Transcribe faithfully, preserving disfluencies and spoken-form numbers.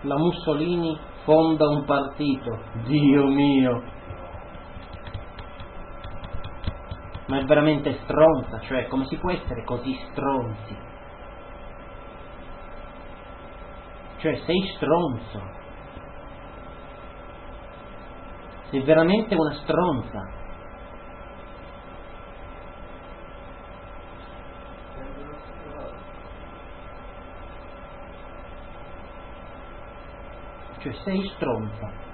la Mussolini fonda un partito. Dio mio! Ma è veramente stronza, cioè come si può essere così stronzi? Cioè sei stronzo, sei veramente una stronza. Cioè sei stronza.